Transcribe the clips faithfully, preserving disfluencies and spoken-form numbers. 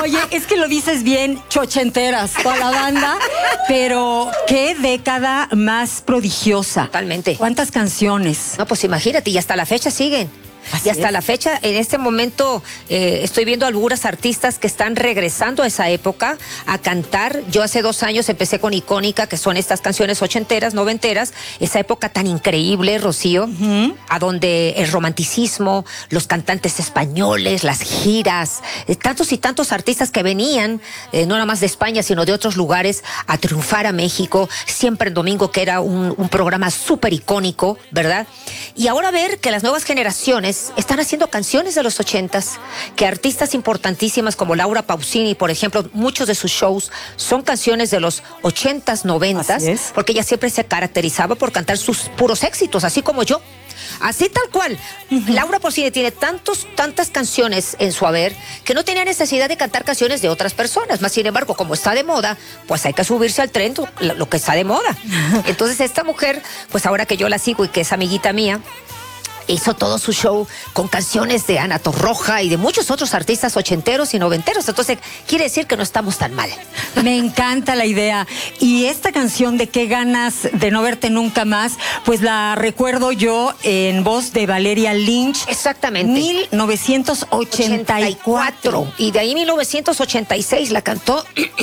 Oye, es que lo dices bien, chochenteras, toda la banda, pero qué década más prodigiosa. Totalmente. ¿Cuántas canciones? No, pues imagínate, y hasta la fecha siguen. Así y hasta es. la fecha, en este momento, eh, estoy viendo algunas artistas que están regresando a esa época a cantar. Yo hace dos años empecé con Icónica, que son estas canciones ochenteras, noventeras, esa época tan increíble, Rocío, uh-huh. a donde el romanticismo, los cantantes españoles, las giras, eh, tantos y tantos artistas que venían, eh, no nada más de España, sino de otros lugares, a triunfar a México, siempre en domingo, que era un, un programa súper icónico, ¿verdad? Y ahora ver que las nuevas generaciones están haciendo canciones de los ochentas, que artistas importantísimas como Laura Pausini, por ejemplo, muchos de sus shows son canciones de los ochentas, noventas, porque ella siempre se caracterizaba por cantar sus puros éxitos, así como yo. Así tal cual. Uh-huh. Laura Pausini tiene tantos, tantas canciones en su haber que no tenía necesidad de cantar canciones de otras personas. Más sin embargo, como está de moda, pues hay que subirse al tren lo, lo que está de moda. Entonces esta mujer, pues ahora que yo la sigo y que es amiguita mía, hizo todo su show con canciones de Ana Torroja y de muchos otros artistas ochenteros y noventeros. Entonces, quiere decir que no estamos tan mal. Me encanta la idea. Y esta canción de Qué ganas de no verte nunca más, pues la recuerdo yo en voz de Valeria Lynch. Exactamente. mil novecientos ochenta y cuatro. Y de ahí mil novecientos ochenta y seis la cantó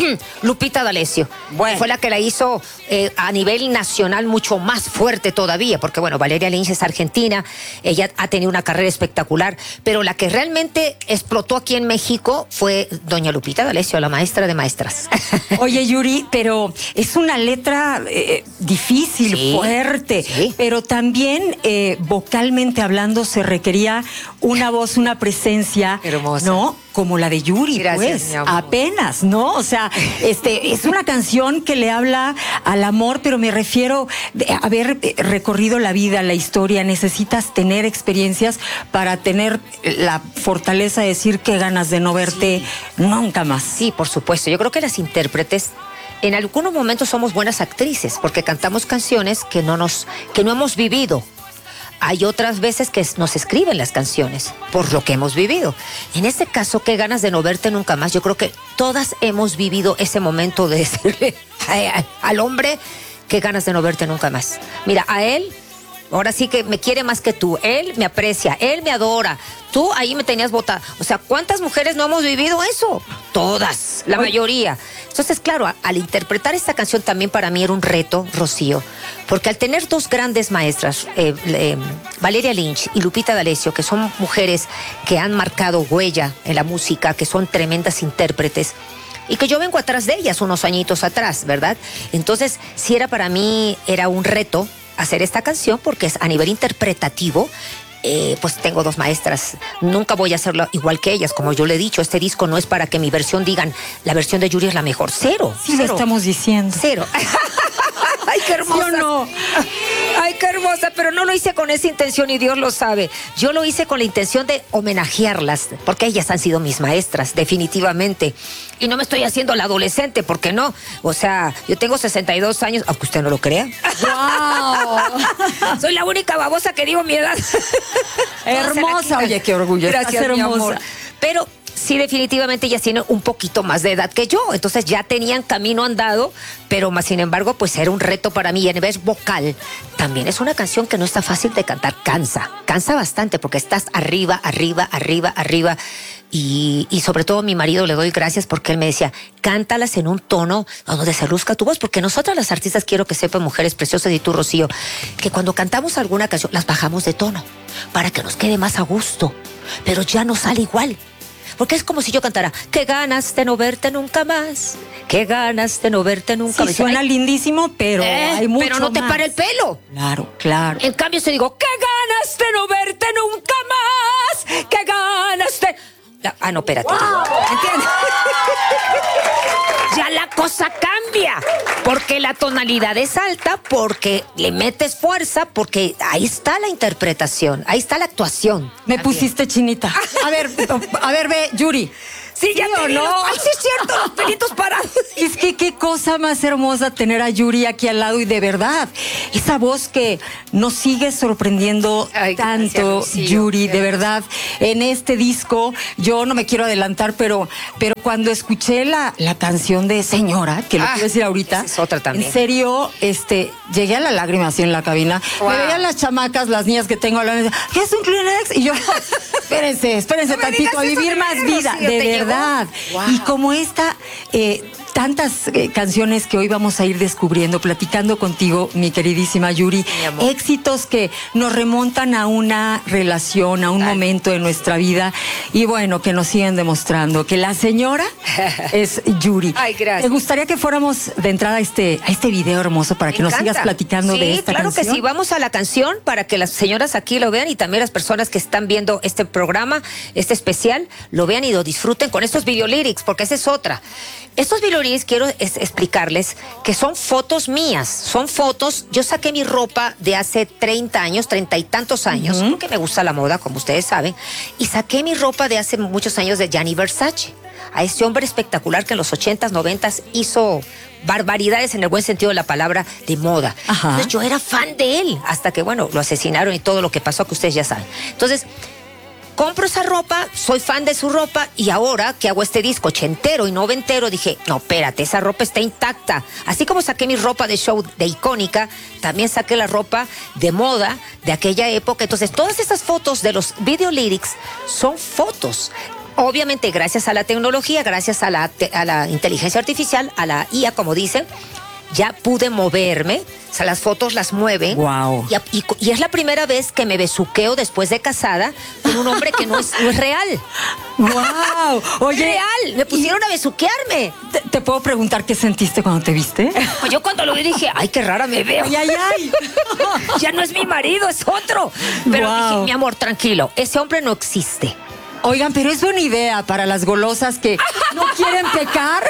Lupita D'Alessio. Bueno. Fue la que la hizo eh, a nivel nacional mucho más fuerte todavía, porque bueno, Valeria Lynch es argentina. Ella ha tenido una carrera espectacular, pero la que realmente explotó aquí en México fue doña Lupita D'Alessio, la maestra de maestras. Oye, Yuri, pero es una letra eh, difícil, sí, fuerte, sí. Pero también eh, vocalmente hablando se requería una voz, una presencia, hermosa, ¿no? Como la de Yuri, gracias, pues, apenas, ¿no? O sea, este, es una canción que le habla al amor, pero me refiero a haber recorrido la vida, la historia. Necesitas tener experiencias para tener la fortaleza de decir qué ganas de no verte sí. nunca más. Sí, por supuesto. Yo creo que las intérpretes en algunos momentos somos buenas actrices porque cantamos canciones que no nos, que no hemos vivido. Hay otras veces que nos escriben las canciones por lo que hemos vivido. En este caso, qué ganas de no verte nunca más. Yo creo que todas hemos vivido ese momento de decirle a, a, al hombre qué ganas de no verte nunca más. Mira, a él, ahora sí que me quiere más que tú. Él me aprecia, él me adora. Tú ahí me tenías botada. O sea, ¿cuántas mujeres no hemos vivido eso? Todas, la mayoría. Entonces, claro, al interpretar esta canción también para mí era un reto, Rocío, porque al tener dos grandes maestras, eh, eh, Valeria Lynch y Lupita D'Alessio, que son mujeres que han marcado huella en la música, que son tremendas intérpretes, y que yo vengo atrás de ellas unos añitos atrás, ¿verdad? Entonces, sí era para mí, era un reto hacer esta canción, porque es a nivel interpretativo. Eh, pues tengo dos maestras, nunca voy a hacerlo igual que ellas, como yo le he dicho, este disco no es para que mi versión digan, la versión de Yuri es la mejor, cero. Sí, cero. lo estamos diciendo. Cero. Ay, qué hermosa. ¿Sí o no? Ay, qué hermosa, pero no lo hice con esa intención y Dios lo sabe. Yo lo hice con la intención de homenajearlas, porque ellas han sido mis maestras, definitivamente. Y no me estoy haciendo la adolescente, porque no. O sea, yo tengo sesenta y dos años, aunque usted no lo crea. ¡Wow! Soy la única babosa que digo mi edad. Hermosa, oye, qué orgullo. Gracias, hermosa. Mi amor. Pero sí, definitivamente ellas tienen un poquito más de edad que yo, entonces ya tenían camino andado, pero más sin embargo, pues era un reto para mí. Y en vez vocal, también es una canción que no está fácil de cantar, cansa, cansa bastante porque estás arriba, arriba, arriba, arriba. Y, y sobre todo a mi marido le doy gracias porque él me decía, cántalas en un tono donde se luzca tu voz, porque nosotras las artistas, quiero que sepan, mujeres preciosas y tú, Rocío, que cuando cantamos alguna canción las bajamos de tono para que nos quede más a gusto, pero ya no sale igual. Porque es como si yo cantara, qué ganas de no verte nunca más, qué ganas de no verte nunca sí, más. Suena ay, lindísimo, pero eh, hay mucho Pero no te más. para el pelo. Claro, claro. En cambio, se digo, qué ganas de no verte nunca más, qué ganas de... La... Ah, no, espérate. Wow. ¿Entiendes? Ya la cosa cambia, porque la tonalidad es alta, porque le metes fuerza, porque ahí está la interpretación, ahí está la actuación. Me pusiste chinita. A ver, a ver, ve, Yuri, Sí, ya ¿Sí te o vi no? los- Ay, sí es cierto, los pelitos parados. Es que qué cosa más hermosa tener a Yuri aquí al lado y de verdad, esa voz que nos sigue sorprendiendo Ay, gracias, tanto, Rocío. Yuri, de verdad. En este disco, yo no me quiero adelantar, pero, pero cuando escuché la, la canción de Señora, que lo Ah, quiero decir ahorita, esa es otra también. en serio, este, llegué a la lágrima así en la cabina. Wow. Me veían las chamacas, las niñas que tengo hablando, ¿qué es un Kleenex? Y yo, espérense, espérense No me tantito, digas a eso, vivir de más veras, vida, Rocío, de ¿te llegó? verdad. Wow. Y como esta, eh, tantas eh, canciones que hoy vamos a ir descubriendo, platicando contigo, mi queridísima Yuri, Mi amor. éxitos que nos remontan a una relación, a un Ay. momento de nuestra vida, y bueno, que nos siguen demostrando que la señora es Yuri. Ay, gracias. ¿Te gustaría que fuéramos de entrada a este, a este video hermoso para Me que nos encanta. sigas platicando sí, de esta claro canción? que sí. Vamos a la canción para que las señoras aquí lo vean y también las personas que están viendo este programa, este especial, lo vean y lo disfruten con estos videolyrics, porque esa es otra. Estos videolyrics quiero es- explicarles que son fotos mías, son fotos. Yo saqué mi ropa de hace treinta años, treinta y tantos años, porque me gusta la moda, como ustedes saben, y saqué mi ropa de hace muchos años de Gianni Versace, a este hombre espectacular que en los ochentas, noventas hizo barbaridades en el buen sentido de la palabra de moda. Ajá. Entonces yo era fan de él, hasta que, bueno, lo asesinaron y todo lo que pasó, que ustedes ya saben. Entonces, compro esa ropa, soy fan de su ropa, y ahora que hago este disco ochentero y noventero, dije, no, espérate, esa ropa está intacta. Así como saqué mi ropa de show de icónica, también saqué la ropa de moda de aquella época. Entonces, todas esas fotos de los video lyrics son fotos. Obviamente, gracias a la tecnología, gracias a la, te- a la inteligencia artificial, a la I A, como dicen, ya pude moverme. O sea, las fotos las mueven. Guau. Y, a- y co- y es la primera vez que me besuqueo después de casada con un hombre que no es, no es real. ¡Wow! Es Oye, real. Me pusieron a besuquearme. ¿te, te puedo preguntar qué sentiste cuando te viste? Pues yo cuando lo vi dije, ay, qué rara me veo. ¡Ay, ay, ay! Ya no es mi marido, es otro. Pero Guau. dije, mi amor, tranquilo, ese hombre no existe. Oigan, pero es buena idea para las golosas que no quieren pecar.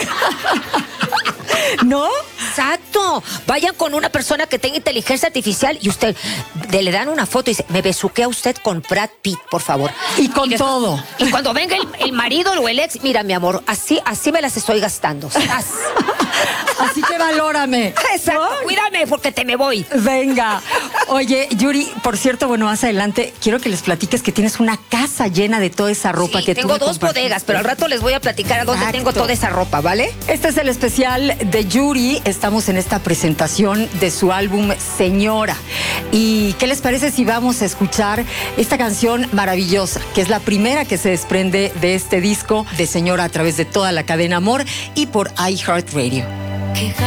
¿No? Exacto. Vayan con una persona que tenga inteligencia artificial y usted le, le dan una foto y dice, me besuquea usted con Brad Pitt, por favor. Y con que- todo. Y cuando venga el, el marido o el ex, mira, mi amor, así, así me las estoy gastando. Sas. Así que valórame. Exacto. ¿No? Cuídame porque te me voy. Venga. Oye, Yuri, por cierto, bueno, más adelante quiero que les platiques que tienes una casa llena de toda esa ropa Sí, que tú tengo me dos compartiste. bodegas, pero al rato les voy a platicar a dónde Exacto. tengo toda esa ropa, ¿vale? Este es el especial de Yuri. Estamos en esta presentación de su álbum Señora. ¿Y qué les parece si vamos a escuchar esta canción maravillosa, que es la primera que se desprende de este disco de Señora a través de toda la cadena Amor y por iHeartRadio?